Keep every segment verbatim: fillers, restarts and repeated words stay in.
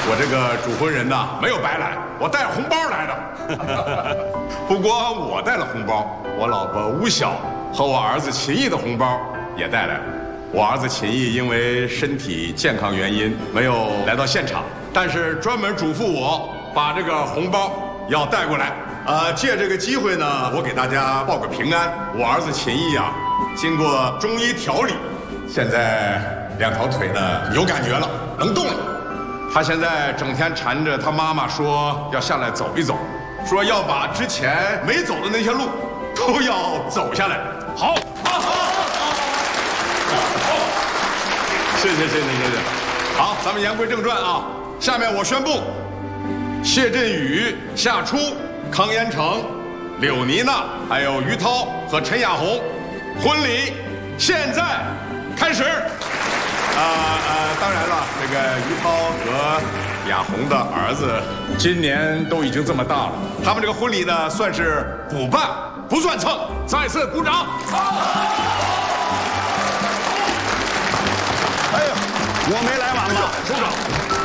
我这个主婚人呐，没有白来，我带红包来的。不光我带了红包，我老婆吴晓和我儿子秦毅的红包也带来了。我儿子秦毅因为身体健康原因没有来到现场，但是专门嘱咐我把这个红包要带过来。呃，借这个机会呢，我给大家报个平安。我儿子秦毅啊，经过中医调理，现在两条腿呢有感觉了，能动了。他现在整天缠着他妈妈说要下来走一走，说要把之前没走的那些路都要走下来。好，好，好，好，谢谢，谢谢，谢谢。好，咱们言归正传啊，下面我宣布，谢振宇夏初、康延成、柳妮娜，还有于涛和陈雅红，婚礼现在开始。呃呃，当然了，这个于涛和雅红的儿子今年都已经这么大了，他们这个婚礼呢算是补办，不算蹭。再次鼓掌。 哎呀，我没来晚吧？ 首长。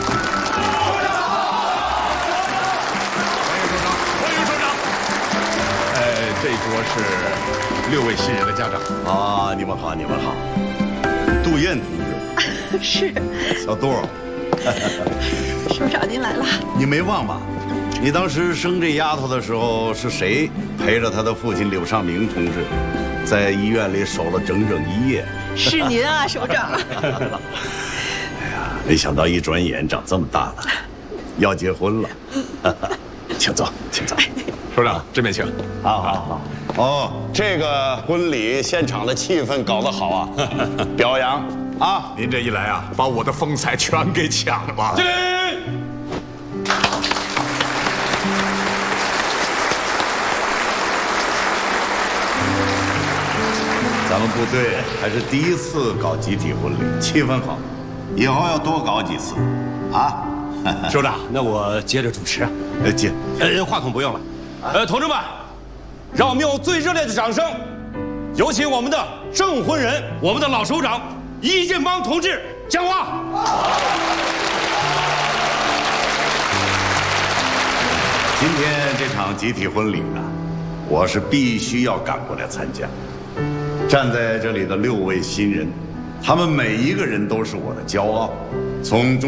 欢迎首长，欢迎首长。呃，这一桌是六位新人的家长。 啊，你们好，你们好。杜燕同志。 是， 小杜， 首长您来了。 你没忘吧？你当时生这丫头的时候，是谁陪着她的父亲柳尚明同志，在医院里守了整整一夜？ 是您啊，首长。 哎呀，没想到一转眼长这么大了，要结婚了。请坐，请坐。 首长，这边请。 好好好。哦，这个婚礼现场的气氛搞得好啊，表扬。啊！ 您这一来啊，把我的风采全给抢了。进。 咱们部队还是第一次搞集体婚礼，气氛好，以后要多搞几次，啊！ 首长，那我接着主持。 呃，接。 呃，话筒不用了。呃，同志们，让我们用最热烈的掌声，有请我们的证婚人，我们的老首长。易建邦同志讲话。 今天这场集体婚礼呢，我是必须要赶过来参加。站在这里的六位新人，他们每一个人都是我的骄傲，从中。